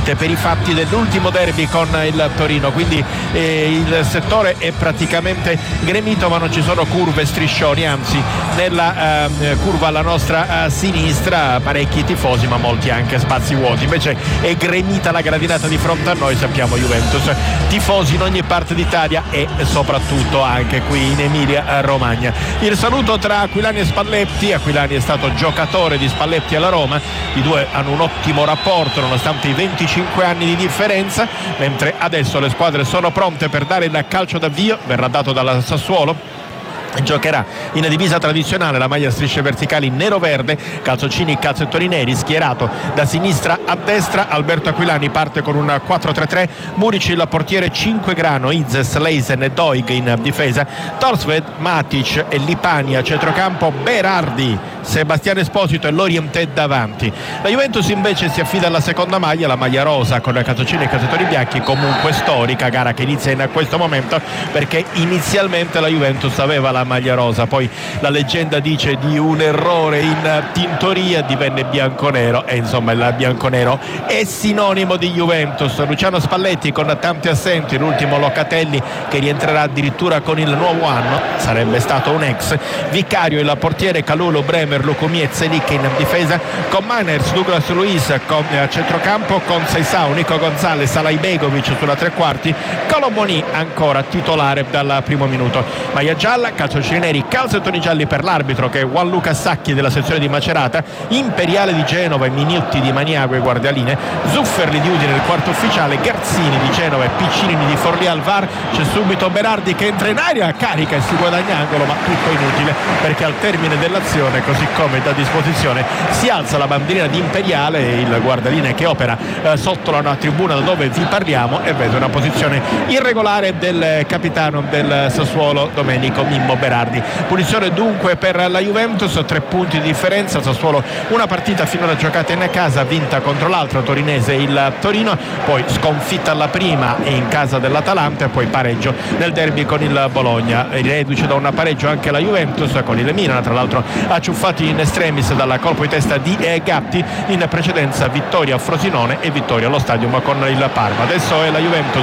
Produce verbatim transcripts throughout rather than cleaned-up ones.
smentite per i fatti dell'ultimo derby con il Torino, quindi eh, il settore è praticamente gremito, ma non ci sono curve, striscioni, anzi nella eh, curva alla nostra eh, sinistra parecchi tifosi, ma molti anche spazi vuoti. Invece è gremita la gradinata di fronte a noi, sappiamo Juventus, tifosi in ogni parte d'Italia e soprattutto anche qui in Emilia Romagna. Il saluto tra Aquilani e Spalletti. Aquilani è stato giocatore di Spalletti alla Roma, i due hanno un ottimo rapporto nonostante i venticinque anni di differenza, mentre adesso le squadre sono pronte per dare il calcio d'avvio, verrà dato dalla Sassuolo. Giocherà in divisa tradizionale, la maglia a strisce verticali nero-verde, calzoncini calzettori neri, schierato da sinistra a destra. Alberto Aquilani parte con un quattro tre tre, Muric il portiere, cinque Grano, Izes, Leisen e Doig in difesa, Torsved, Matic e Lipani a centrocampo, Berardi, Sebastiano Esposito e Lorientè davanti. La Juventus invece si affida alla seconda maglia, la maglia rosa con calzoncini e calzetori bianchi, comunque storica, gara che inizia in questo momento perché inizialmente la Juventus aveva la maglia rosa, poi la leggenda dice di un errore in tintoria divenne bianconero e insomma il bianconero è sinonimo di Juventus. Luciano Spalletti con tanti assenti, l'ultimo Locatelli che rientrerà addirittura con il nuovo anno, sarebbe stato un ex. Vicario il portiere, Kalulu, Bremer, Lukumi e Zelik in difesa, con Miners, Douglas Luiz con a centrocampo, con Seisao, Nico Gonzalez, Alaibegovic sulla tre quarti, Colomoni ancora titolare dal primo minuto. Maglia gialla, calzoncini neri, calzettoni gialli per l'arbitro che è Gianluca Sacchi della sezione di Macerata, Imperiale di Genova e Minuti di Maniago e guardialine, Zufferli di Udine nel quarto ufficiale, Garzini di Genova e Piccinini di Forlì al V A R. C'è subito Berardi che entra in aria, carica e si guadagna angolo, ma tutto inutile perché al termine dell'azione, così come da disposizione, si alza la bandierina di Imperiale e il guardialine che opera eh, sotto la tribuna da dove vi parliamo e vede una posizione irregolare del capitano del Sassuolo Domenico Mimmo Berardi. Punizione dunque per la Juventus, tre punti di differenza. Sassuolo una partita finora giocata in casa, vinta contro l'altro torinese il Torino, poi sconfitta alla prima e in casa dell'Atalanta e poi pareggio nel derby con il Bologna. Reduce da un pareggio anche la Juventus con il Milan, tra l'altro acciuffati in extremis dalla colpo di testa di Gatti, in precedenza vittoria a Frosinone e vittoria allo Stadium con il Parma. Adesso è la Juventus,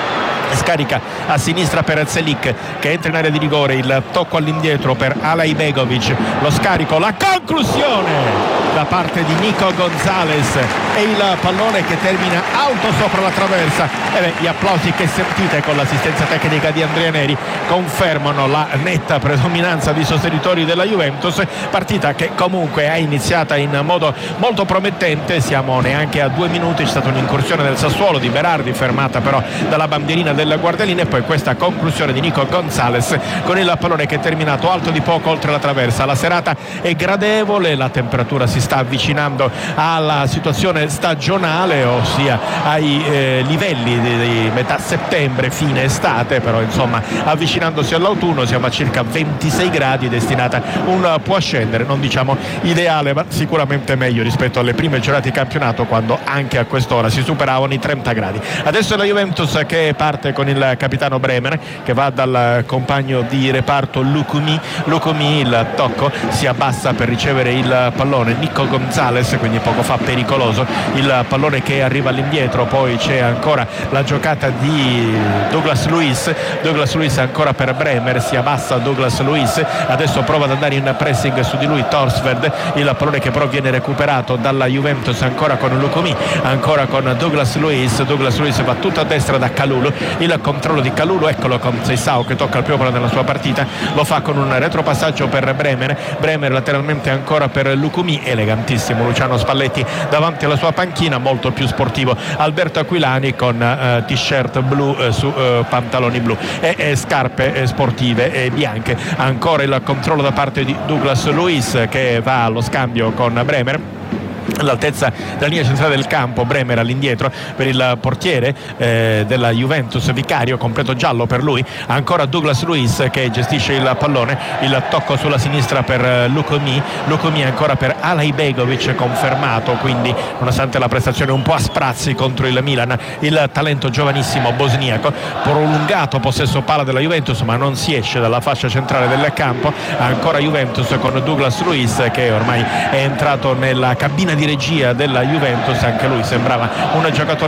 scarica a sinistra per Zelik che entra in area di rigore, il tocco all'indietro per Alaibegovic, lo scarico, la conclusione da parte di Nico Gonzalez e il pallone che termina alto sopra la traversa. E beh, gli applausi che sentite con l'assistenza tecnica di Andrea Neri confermano la netta predominanza di sostenitori della Juventus, partita che comunque è iniziata in modo molto promettente. Siamo neanche a due minuti, c'è stata un'incursione del Sassuolo di Berardi fermata però dalla bandierina del guardialine e poi questa conclusione di Nico Gonzalez con il pallone che è terminato alto di poco oltre la traversa. La serata è gradevole, la temperatura si sta avvicinando alla situazione stagionale, ossia ai eh, livelli di, di metà settembre, fine estate, però insomma avvicinandosi all'autunno. Siamo a circa ventisei gradi, destinata un po' a scendere, non diciamo ideale ma sicuramente meglio rispetto alle prime giornate di campionato, quando anche a quest'ora si superavano i trenta gradi. Adesso è la Juventus che parte con il capitano Bremer che va dal compagno di reparto Lukumi. Lukumi, il tocco, si abbassa per ricevere il pallone Nico Gonzalez, quindi poco fa pericoloso il pallone che arriva all'indietro. Poi c'è ancora la giocata di Douglas Luiz, Douglas Luiz ancora per Bremer, si abbassa Douglas Luiz, adesso prova ad andare in pressing su di lui Torsved, il pallone che però viene recuperato dalla Juventus ancora con Lukumi, ancora con Douglas Luiz. Douglas Luiz va tutto a destra da Kalulu, il controllo di Kalulu, eccolo con Seisao che tocca il primo pallone della sua partita, lo fa con un retropassaggio per Bremer, Bremer lateralmente ancora per Lukumi, elegantissimo Luciano Spalletti davanti alla sua panchina, molto più sportivo Alberto Aquilani con uh, t-shirt blu uh, su uh, pantaloni blu e, e scarpe eh, sportive e bianche. Ancora il controllo da parte di Douglas Luiz che va allo scambio con Bremer all'altezza della linea centrale del campo. Bremer all'indietro per il portiere eh, della Juventus Vicario, completo giallo per lui. Ancora Douglas Luiz che gestisce il pallone, il tocco sulla sinistra per Lukumi, Lukumi ancora per Alaibegovic, confermato quindi nonostante la prestazione un po' a sprazzi contro il Milan il talento giovanissimo bosniaco. Prolungato possesso palla della Juventus ma non si esce dalla fascia centrale del campo. Ancora Juventus con Douglas Luiz che ormai è entrato nella cabina di regia della Juventus, anche lui sembrava un giocatore